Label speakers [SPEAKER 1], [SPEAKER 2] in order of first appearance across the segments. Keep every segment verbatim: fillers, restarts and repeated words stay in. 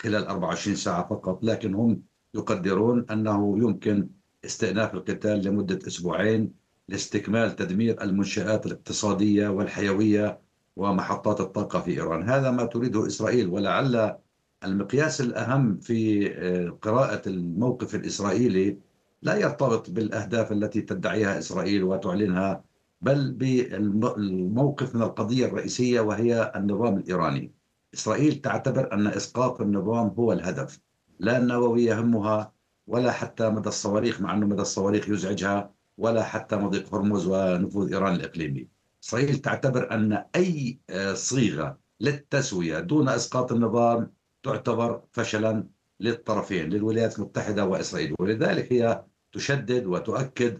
[SPEAKER 1] خلال أربع وعشرين ساعة فقط، لكن هم يقدرون أنه يمكن استئناف القتال لمدة أسبوعين لاستكمال تدمير المنشآت الاقتصادية والحيوية ومحطات الطاقة في إيران. هذا ما تريده إسرائيل. ولعل المقياس الأهم في آه، قراءة الموقف الإسرائيلي لا يرتبط بالأهداف التي تدعيها إسرائيل وتعلنها، بل بالموقف من القضية الرئيسية وهي النظام الإيراني. إسرائيل تعتبر أن إسقاط النظام هو الهدف، لا النووي يهمها، ولا حتى مدى الصواريخ، مع أن مدى الصواريخ يزعجها، ولا حتى مضيق هرمز ونفوذ إيران الإقليمي. إسرائيل تعتبر أن أي آه، صيغة للتسوية دون إسقاط النظام تعتبر فشلا للطرفين، للولايات المتحدة وإسرائيل. ولذلك هي تشدد وتؤكد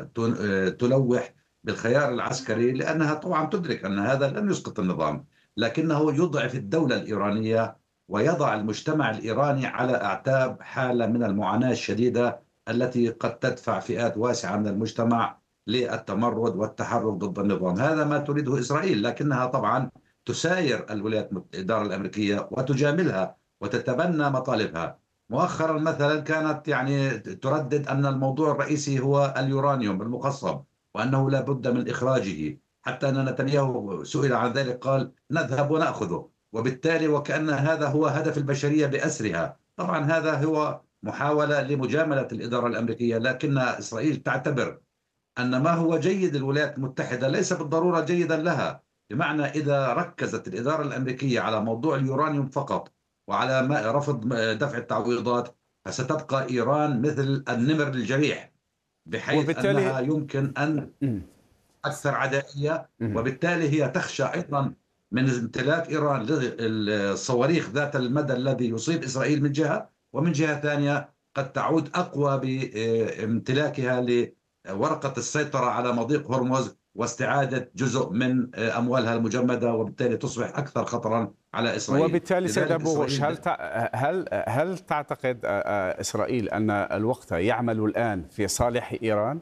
[SPEAKER 1] وتلوح بالخيار العسكري، لأنها طبعا تدرك أن هذا لن يسقط النظام، لكنه يضعف الدولة الإيرانية ويضع المجتمع الإيراني على أعتاب حالة من المعاناة الشديدة التي قد تدفع فئات واسعة من المجتمع للتمرد والتحرك ضد النظام. هذا ما تريده إسرائيل، لكنها طبعا تساير الولايات الإدارة الأمريكية وتجاملها وتتبنى مطالبها. مؤخرا مثلا كانت يعني تردد أن الموضوع الرئيسي هو اليورانيوم المخصب، وأنه لا بد من إخراجه، حتى أن نتنياهو سئل عن ذلك قال نذهب ونأخذه. وبالتالي وكأن هذا هو هدف البشرية بأسرها. طبعا هذا هو محاولة لمجاملة الإدارة الأمريكية، لكن إسرائيل تعتبر أن ما هو جيد للولايات المتحدة ليس بالضرورة جيدا لها. بمعنى إذا ركزت الإدارة الأمريكية على موضوع اليورانيوم فقط وعلى ما رفض دفع التعويضات، فستبقى إيران مثل النمر الجريح، بحيث
[SPEAKER 2] وبالتالي
[SPEAKER 1] أنها يمكن أن أكثر عدائية. وبالتالي هي تخشى أيضا من امتلاك إيران للصواريخ ذات المدى الذي يصيب إسرائيل من جهة، ومن جهة ثانية قد تعود أقوى بامتلاكها لورقة السيطرة على مضيق هرمز واستعادة جزء من أموالها المجمدة، وبالتالي تصبح أكثر خطرا على إسرائيل.
[SPEAKER 2] وبالتالي سيد
[SPEAKER 1] لذلك
[SPEAKER 2] أبو غوش، هل
[SPEAKER 1] إسرائيل
[SPEAKER 2] هل هل تعتقد إسرائيل أن الوقت يعمل الآن في صالح إيران؟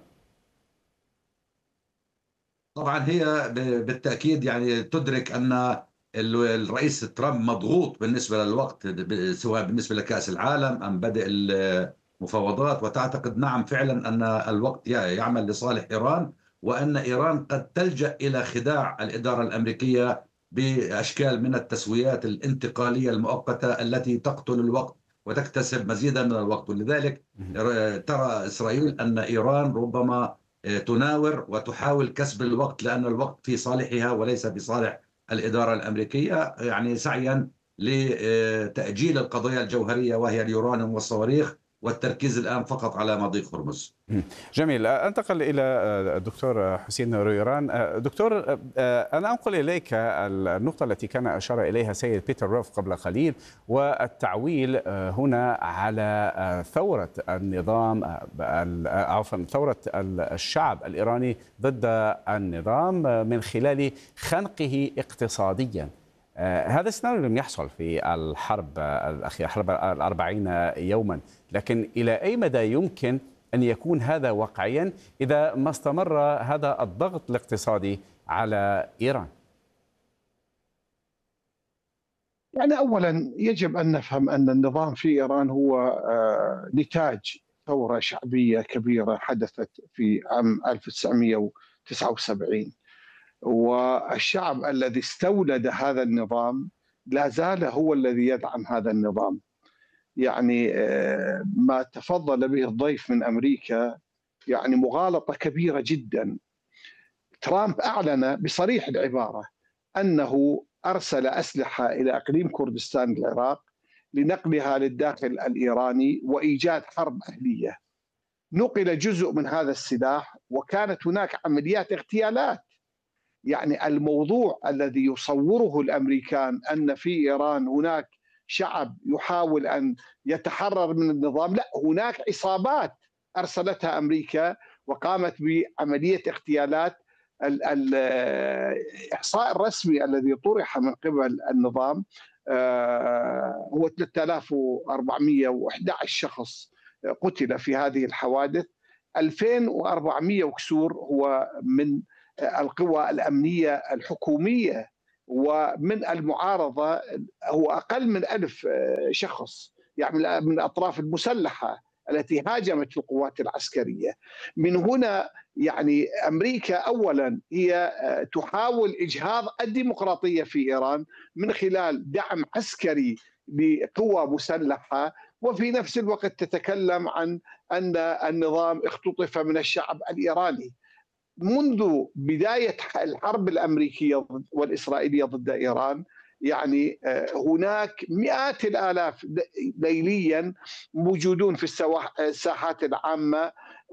[SPEAKER 1] طبعا هي بالتأكيد يعني تدرك أن الرئيس ترامب مضغوط بالنسبة للوقت، سواء بالنسبة لكأس العالم أم بدء المفاوضات، وتعتقد نعم فعلا أن الوقت يعمل لصالح إيران، وأن إيران قد تلجأ إلى خداع الإدارة الأمريكية بأشكال من التسويات الانتقالية المؤقتة التي تقتل الوقت وتكتسب مزيدا من الوقت. ولذلك ترى إسرائيل أن إيران ربما تناور وتحاول كسب الوقت، لأن الوقت في صالحها وليس في صالح الإدارة الأمريكية، يعني سعيا لتأجيل القضايا الجوهرية وهي اليورانيوم والصواريخ، والتركيز الآن فقط على مضيق هرمز.
[SPEAKER 2] جميل. أنتقل إلى الدكتور حسين رويران. دكتور، أنا أنقل إليك النقطة التي كان أشار إليها سيد بيتر روف قبل قليل، والتعويل هنا على ثورة النظام، عفوا ثورة الشعب الإيراني ضد النظام من خلال خنقه اقتصاديا. هذا السيناريو لم يحصل في الحرب الأخيرة، حرب الأربعين يوما، لكن إلى أي مدى يمكن أن يكون هذا واقعيا إذا ما استمر هذا الضغط الاقتصادي على إيران؟
[SPEAKER 3] يعني أولا يجب أن نفهم أن النظام في إيران هو نتاج ثورة شعبية كبيرة حدثت في عام ألف وتسعمئة وتسعة وسبعين، والشعب الذي استولد هذا النظام لا زال هو الذي يدعم هذا النظام. يعني ما تفضل به الضيف من أمريكا يعني مغالطة كبيرة جدا. ترامب أعلن بصريح العبارة أنه أرسل أسلحة إلى إقليم كردستان العراق لنقلها للداخل الإيراني وإيجاد حرب أهلية. نقل جزء من هذا السلاح وكانت هناك عمليات اغتيالات. يعني الموضوع الذي يصوره الأمريكان أن في إيران هناك شعب يحاول أن يتحرر من النظام، لا، هناك عصابات أرسلتها أمريكا وقامت بعملية اغتيالات. الإحصاء الرسمي الذي طرح من قبل النظام هو ثلاثة آلاف وأربعمئة وأحد عشر شخص قتل في هذه الحوادث، ألفين وأربعمئة وكسور هو من القوى الأمنية الحكومية ومن المعارضة هو أقل من ألف شخص، يعني من الأطراف المسلحة التي هاجمت القوات العسكرية. من هنا يعني أمريكا أولا هي تحاول إجهاض الديمقراطية في إيران من خلال دعم عسكري لقوى مسلحة، وفي نفس الوقت تتكلم عن أن النظام اختطف من الشعب الإيراني. منذ بداية الحرب الأمريكية والإسرائيلية ضد إيران يعني هناك مئات الآلاف ليليا موجودون في الساحات العامة،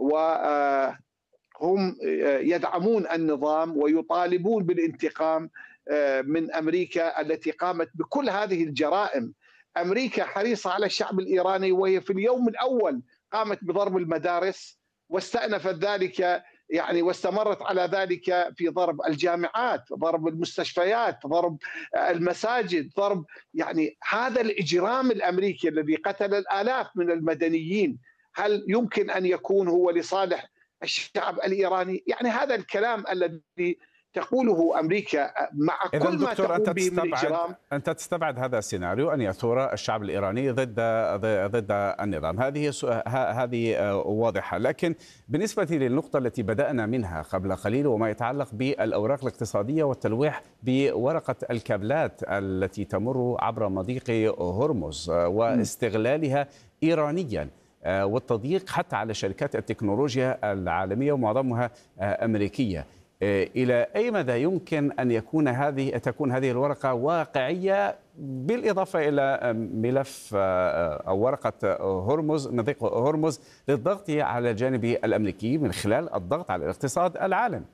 [SPEAKER 3] وهم يدعمون النظام ويطالبون بالانتقام من أمريكا التي قامت بكل هذه الجرائم. أمريكا حريصة على الشعب الإيراني، وهي في اليوم الأول قامت بضرب المدارس واستأنفت ذلك يعني واستمرت على ذلك في ضرب الجامعات، ضرب المستشفيات، ضرب المساجد، ضرب يعني هذا الإجرام الأمريكي الذي قتل الآلاف من المدنيين، هل يمكن أن يكون هو لصالح الشعب الإيراني؟ يعني هذا الكلام الذي تقوله أمريكا مع كل ما تقوم به من إجرام.
[SPEAKER 2] أنت تستبعد هذا السيناريو أن يثور الشعب الإيراني ضد ضد النظام، هذه هذه واضحة. لكن بالنسبة للنقطة التي بدأنا منها قبل قليل وما يتعلق بالأوراق الاقتصادية والتلويح بورقة الكابلات التي تمر عبر مضيق هرمز واستغلالها إيرانيا والتضييق حتى على شركات التكنولوجيا العالمية ومعظمها أمريكية، إلى أي مدى يمكن أن يكون هذه تكون هذه الورقة واقعية، بالإضافة إلى ملف أو ورقة هرمز مضيق هرمز للضغط على الجانب الأمريكي من خلال الضغط على الاقتصاد العالمي؟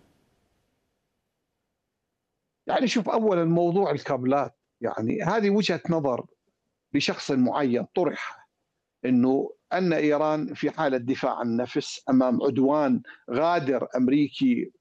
[SPEAKER 3] يعني شوف، أولا موضوع الكابلات يعني هذه وجهة نظر لشخص معين طرح، أنه أن إيران في حالة دفاع عن النفس أمام عدوان غادر أمريكي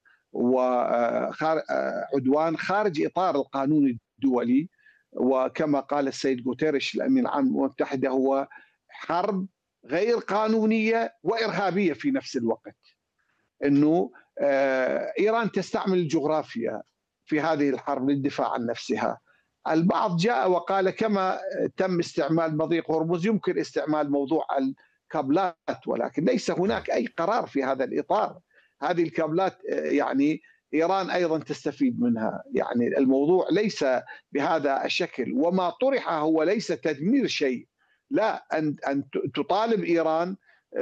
[SPEAKER 3] وعدوان خارج إطار القانون الدولي، وكما قال السيد غوتيريش الأمين العام للأمم المتحدة هو حرب غير قانونية وإرهابية في نفس الوقت. أنه إيران تستعمل الجغرافيا في هذه الحرب للدفاع عن نفسها. البعض جاء وقال كما تم استعمال مضيق هرمز يمكن استعمال موضوع الكابلات، ولكن ليس هناك أي قرار في هذا الإطار. هذه الكابلات يعني إيران أيضا تستفيد منها، يعني الموضوع ليس بهذا الشكل، وما طرح هو ليس تدمير شيء، لا، أن أن تطالب إيران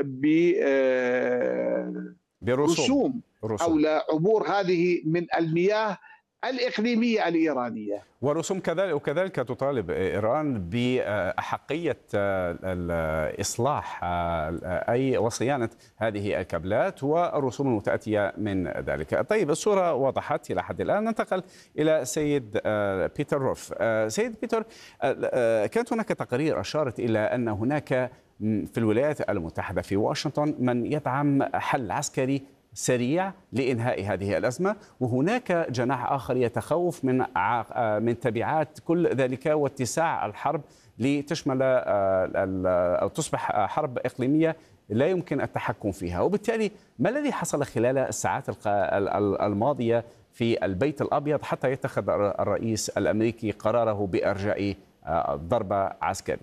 [SPEAKER 3] برسوم حول عبور هذه من المياه الإقليمية الإيرانية،
[SPEAKER 2] ورسوم كذلك، وكذلك تطالب إيران بأحقية الإصلاح أي وصيانة هذه الكابلات والرسوم المتأتية من ذلك. طيب، الصورة وضحت إلى حد الآن. ننتقل إلى سيد بيتر روف. سيد بيتر، كانت هناك تقارير أشارت إلى أن هناك في الولايات المتحدة في واشنطن من يدعم حل عسكري سريع لإنهاء هذه الأزمة، وهناك جناح آخر يتخوف من من تبعات كل ذلك واتساع الحرب لتشمل أو تصبح حرب إقليمية لا يمكن التحكم فيها. وبالتالي ما الذي حصل خلال الساعات الماضية في البيت الأبيض حتى يتخذ الرئيس الأمريكي قراره بإرجاء ضربة عسكرية؟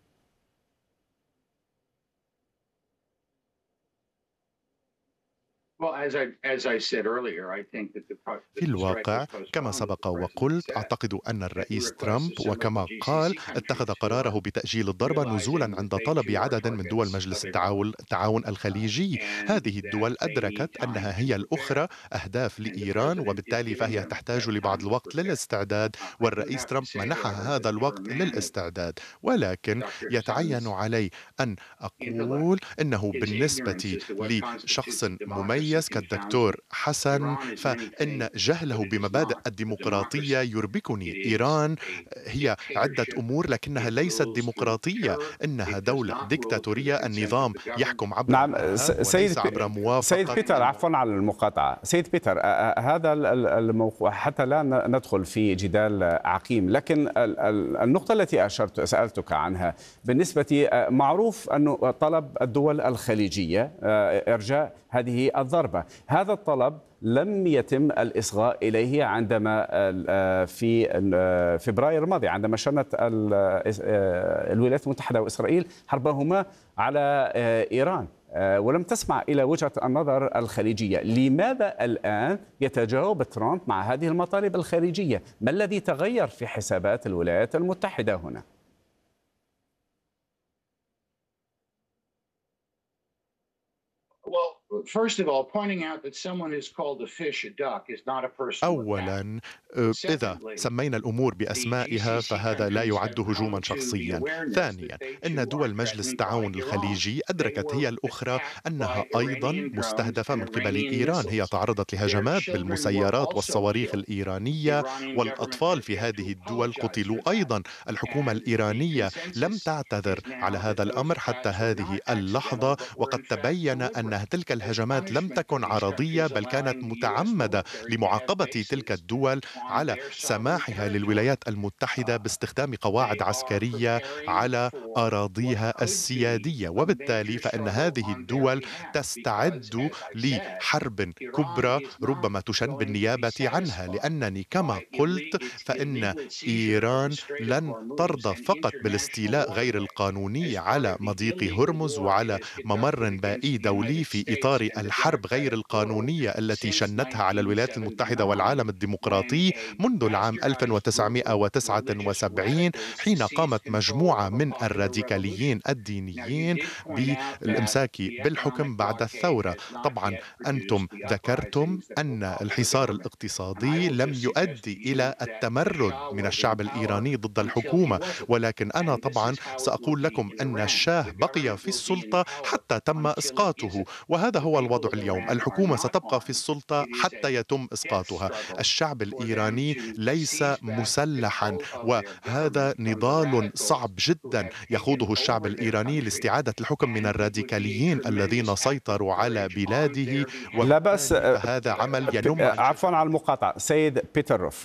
[SPEAKER 4] في الواقع كما سبق وقلت، أعتقد أن الرئيس ترامب وكما قال اتخذ قراره بتأجيل الضربة نزولا عند طلب عدد من دول مجلس التعاون الخليجي. هذه الدول أدركت أنها هي الأخرى أهداف لإيران، وبالتالي فهي تحتاج لبعض الوقت للاستعداد، والرئيس ترامب منحها هذا الوقت للاستعداد. ولكن يتعين علي أن أقول أنه بالنسبة لشخص مميز كالدكتور حسن فإن جهله بمبادئ الديمقراطية يربكني. إيران هي عدة أمور لكنها ليست ديمقراطية، إنها دولة ديكتاتورية، النظام يحكم عبر
[SPEAKER 2] نعم سيد عبر موافقة. سيد بيتر، عفوا على المقاطعة. سيد بيتر، هذا الموضوع حتى لا ندخل في جدال عقيم، لكن النقطة التي أشرت سألتك عنها بالنسبة معروف أنه طلب الدول الخليجية إرجاء هذه الضربة، هذا الطلب لم يتم الإصغاء إليه عندما في فبراير الماضي عندما شنت الولايات المتحدة وإسرائيل حربهما على إيران، ولم تسمع إلى وجهة النظر الخليجية. لماذا الآن يتجاوب ترامب مع هذه المطالب الخارجية؟ ما الذي تغير في حسابات الولايات المتحدة هنا؟
[SPEAKER 4] أولاً، إذا سمينا الأمور بأسمائها فهذا لا يعد هجوماً شخصياً. ثانياً، إن دول مجلس التعاون الخليجي أدركت هي الأخرى أنها أيضاً مستهدفة من قبل إيران. هي تعرضت لهجمات بالمسيرات والصواريخ الإيرانية، والأطفال في هذه الدول قتلوا أيضاً. الحكومة الإيرانية لم تعتذر على هذا الأمر حتى هذه اللحظة، وقد تبين أن تلك الهجمات لم تكن عرضية بل كانت متعمدة لمعاقبة تلك الدول على سماحها للولايات المتحدة باستخدام قواعد عسكرية على أراضيها السيادية. وبالتالي فإن هذه الدول تستعد لحرب كبرى ربما تشن بالنيابة عنها، لأنني كما قلت فإن إيران لن ترضى فقط بالاستيلاء غير القانوني على مضيق هرمز وعلى ممر بائي دولي في إطار الحرب غير القانونية التي شنتها على الولايات المتحدة والعالم الديمقراطي منذ العام ألف وتسعمائة وتسعة وسبعين، حين قامت مجموعة من الراديكاليين الدينيين بالإمساك بالحكم بعد الثورة. طبعا أنتم ذكرتم أن الحصار الاقتصادي لم يؤدي إلى التمرد من الشعب الإيراني ضد الحكومة، ولكن أنا طبعا سأقول لكم أن الشاه بقي في السلطة حتى تم إسقاطه، وهذا هو الوضع اليوم. الحكومة ستبقى في السلطة حتى يتم إسقاطها. الشعب الإيراني ليس مسلحا، وهذا نضال صعب جدا يخوضه الشعب الإيراني لاستعادة الحكم من الراديكاليين الذين سيطروا على بلاده.
[SPEAKER 2] لا بأس،
[SPEAKER 4] هذا عمل ينم
[SPEAKER 2] عفوا على المقاطعة سيد بيتر روف،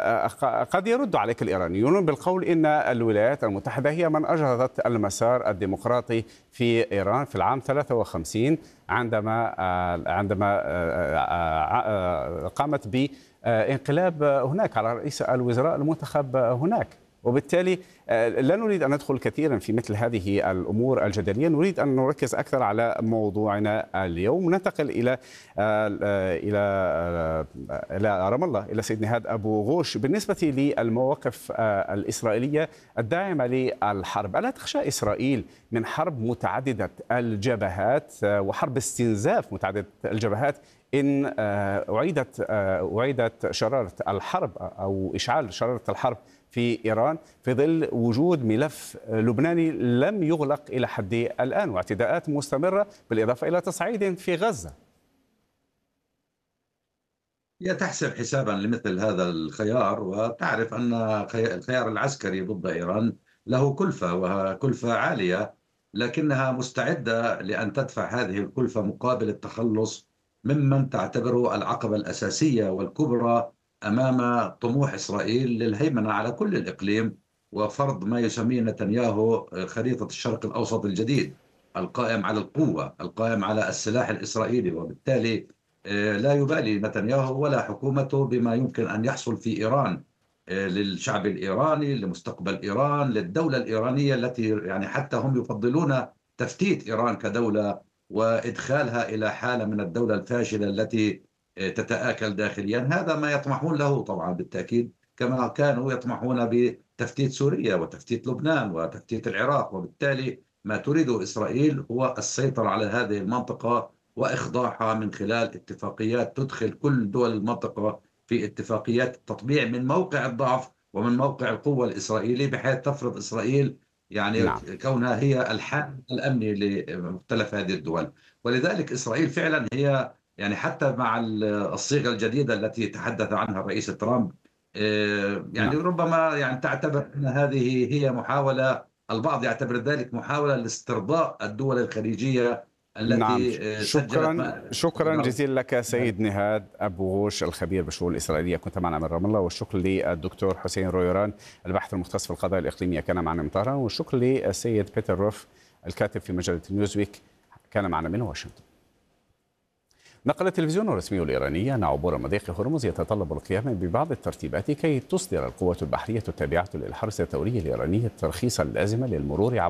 [SPEAKER 2] قد يرد عليك الإيرانيون بالقول إن الولايات المتحدة هي من أجهضت المسار الديمقراطي في إيران في العام ثلاثة وخمسين عندما عندما قامت بانقلاب هناك على رئيس الوزراء المنتخب هناك. وبالتالي لا نريد أن ندخل كثيرا في مثل هذه الأمور الجدلية، نريد أن نركز أكثر على موضوعنا اليوم. ننتقل إلى إلى إلى رام الله، إلى سيد نهاد أبو غوش. بالنسبة للمواقف الإسرائيلية الداعمة للحرب، ألا تخشى إسرائيل من حرب متعددة الجبهات وحرب استنزاف متعددة الجبهات إن أعيدت أعيدت شرارة الحرب أو إشعال شرارة الحرب في إيران في ظل وجود ملف لبناني لم يغلق إلى حد الآن واعتداءات مستمرة بالإضافة إلى تصعيد في غزة؟
[SPEAKER 1] هي تحسب حسابا لمثل هذا الخيار، وتعرف أن الخيار العسكري ضد إيران له كلفة وكلفة عالية، لكنها مستعدة لأن تدفع هذه الكلفة مقابل التخلص ممن تعتبره العقبة الأساسية والكبرى أمام طموح إسرائيل للهيمنة على كل الإقليم وفرض ما يسميه نتنياهو خريطة الشرق الأوسط الجديد، القائم على القوة، القائم على السلاح الإسرائيلي. وبالتالي لا يبالي نتنياهو ولا حكومته بما يمكن أن يحصل في إيران للشعب الإيراني، لمستقبل إيران، للدولة الإيرانية التي يعني حتى هم يفضلون تفتيت إيران كدولة وإدخالها إلى حالة من الدولة الفاشلة التي تتآكل داخليا. هذا ما يطمحون له طبعا بالتأكيد، كما كانوا يطمحون بتفتيت سوريا وتفتيت لبنان وتفتيت العراق. وبالتالي ما تريده إسرائيل هو السيطرة على هذه المنطقة وإخضاعها من خلال اتفاقيات تدخل كل دول المنطقة في اتفاقيات التطبيع من موقع الضعف ومن موقع القوة الإسرائيلي، بحيث تفرض إسرائيل يعني نعم. كونها هي الحامل الأمني لمختلف هذه الدول. ولذلك إسرائيل فعلا هي يعني حتى مع الصيغة الجديدة التي تحدث عنها الرئيس ترامب يعني نعم. ربما يعني تعتبر أن هذه هي محاولة، البعض يعتبر ذلك محاولة لاسترضاء الدول الخليجية التي
[SPEAKER 2] نعم. شكرا شكرا جزيلا لك سيد نهاد أبو غوش الخبير بالشؤون الإسرائيلية، كنت معنا من رام الله. والشكر للدكتور حسين رويران الباحث المختص في القضايا الإقليمية كان معنا من طهران. والشكر للسيد بيتر روف الكاتب في مجلة نيوزويك كان معنا من واشنطن. نقل التلفزيون الرسمي الإيراني أن عبور مضيق هرمز يتطلب القيام ببعض الترتيبات كي تصدر القوات البحرية التابعة للحرس الثوري الإيراني الترخيص اللازم للمرور